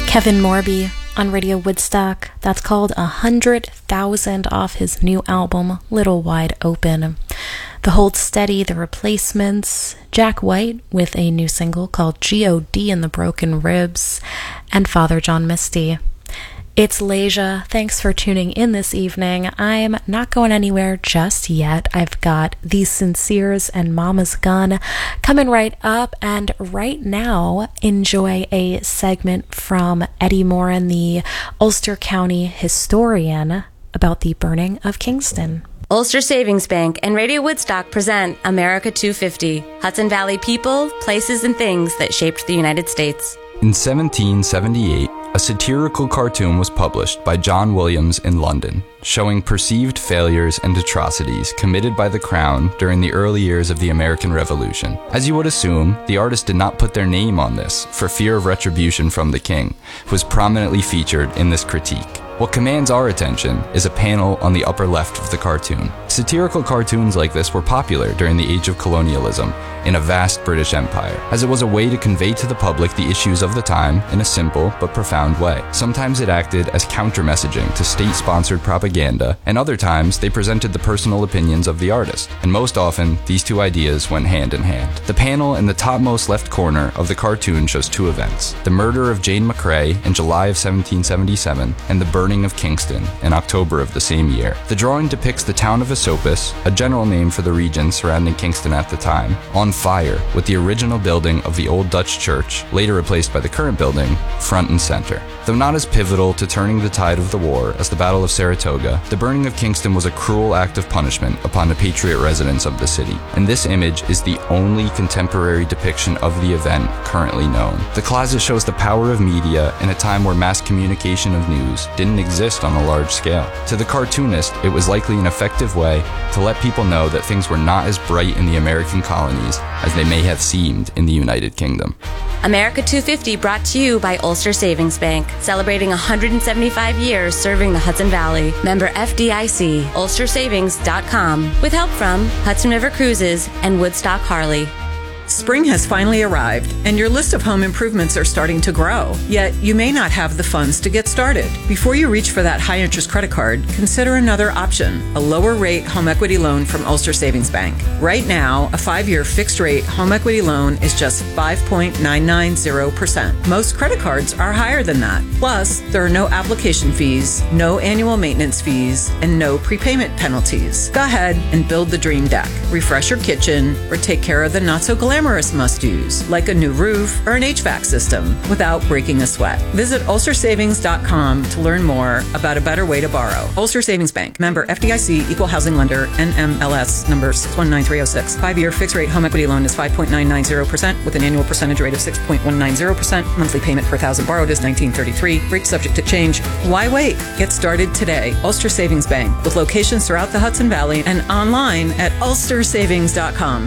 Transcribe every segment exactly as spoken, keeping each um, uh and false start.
Kevin Morby on Radio Woodstock. That's called A Hundred Thousand off his new album, Little Wide Open. The Hold Steady, The Replacements, Jack White with a new single called G O D and the Broken Ribs, and Father John Misty. It's Leisha. Thanks for tuning in this evening. I'm not going anywhere just yet. I've got The Sinceres and Mama's Gun coming right up, and right now enjoy a segment from Eddie Moran, the Ulster County historian, about the burning of Kingston. Ulster Savings Bank and Radio Woodstock present America two fifty, Hudson Valley people, places, and things that shaped the United States. In seventeen seventy-eight, a satirical cartoon was published by John Williams in London, showing perceived failures and atrocities committed by the Crown during the early years of the American Revolution. As you would assume, the artist did not put their name on this for fear of retribution from the king, who was prominently featured in this critique. What commands our attention is a panel on the upper left of the cartoon. Satirical cartoons like this were popular during the age of colonialism in a vast British Empire, as it was a way to convey to the public the issues of the time in a simple but profound way. Sometimes it acted as counter-messaging to state-sponsored propaganda, and other times they presented the personal opinions of the artist, and most often these two ideas went hand in hand. The panel in the topmost left corner of the cartoon shows two events: the murder of Jane McCrae in July of seventeen seventy-seven, and the burning of Kingston in October of the same year. The drawing depicts the town of Esopus, a general name for the region surrounding Kingston at the time, on fire, with the original building of the old Dutch church, later replaced by the current building, front and center. Though not as pivotal to turning the tide of the war as the Battle of Saratoga, the burning of Kingston was a cruel act of punishment upon the patriot residents of the city, and this image is the only contemporary depiction of the event currently known. The closet shows the power of media in a time where mass communication of news didn't exist on a large scale. To the cartoonist, it was likely an effective way to let people know that things were not as bright in the American colonies as they may have seemed in the United Kingdom. America two fifty brought to you by Ulster Savings Bank, celebrating one hundred seventy-five years serving the Hudson Valley. Member F D I C, ulster savings dot com, with help from Hudson River Cruises and Woodstock Harley. Spring has finally arrived, and your list of home improvements are starting to grow. Yet, you may not have the funds to get started. Before you reach for that high-interest credit card, consider another option, a lower-rate home equity loan from Ulster Savings Bank. Right now, a five-year fixed-rate home equity loan is just five point nine nine zero percent. Most credit cards are higher than that. Plus, there are no application fees, no annual maintenance fees, and no prepayment penalties. Go ahead and build the dream deck. Refresh your kitchen, or take care of the not-so-glamorous must-dos, like a new roof or an H V A C system, without breaking a sweat. Visit ulster savings dot com to learn more about a better way to borrow. Ulster Savings Bank, member F D I C, equal housing lender, N M L S number six one nine three zero six. Five-year fixed-rate home equity loan is five point nine nine zero percent with an annual percentage rate of six point one nine zero percent. Monthly payment per thousand borrowed is nineteen thirty-three. Rate subject to change. Why wait? Get started today. Ulster Savings Bank, with locations throughout the Hudson Valley and online at ulster savings dot com.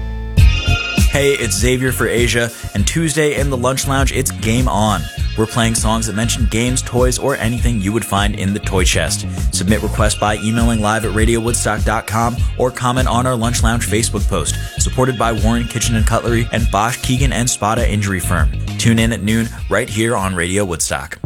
Hey, it's Xavier for Asia, and Tuesday in the Lunch Lounge, it's Game On. We're playing songs that mention games, toys, or anything you would find in the toy chest. Submit requests by emailing live at radio woodstock dot com or comment on our Lunch Lounge Facebook post, supported by Warren Kitchen and Cutlery and Bosch, Keegan and Spada Injury Firm. Tune in at noon right here on Radio Woodstock.